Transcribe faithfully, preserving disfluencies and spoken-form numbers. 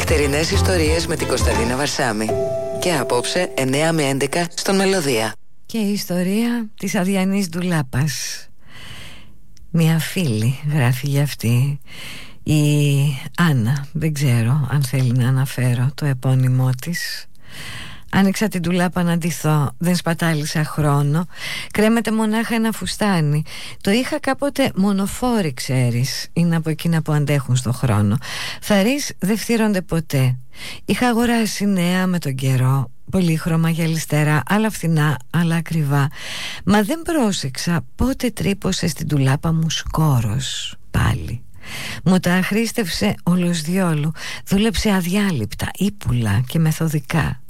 Νυχτερινές ιστορίες με την Κωνσταντίνα Βαρσάμη. Και απόψε εννιά με έντεκα στον Μελωδία. Και η ιστορία της αδιανής ντουλάπας. Μια φίλη γράφει για αυτή, η Άννα. Δεν ξέρω αν θέλει να αναφέρω το επώνυμό της. Άνοιξα την ντουλάπα να ντυθώ, δεν σπατάλησα χρόνο. Κρέμεται μονάχα ένα φουστάνι. Το είχα κάποτε μονοφόρι, ξέρεις. Είναι από εκείνα που αντέχουν στο χρόνο. Θαρείς δεν φτύρονται ποτέ. Είχα αγοράσει νέα με τον καιρό, πολύχρωμα γυαλιστερά, άλλα φθηνά, άλλα ακριβά. Μα δεν πρόσεξα πότε τρύπωσε στην ντουλάπα μου σκόρος. Πάλι μου τα αχρήστευσε όλος διόλου. Δούλεψε αδιάλειπτα, ύπουλα και μεθοδικά.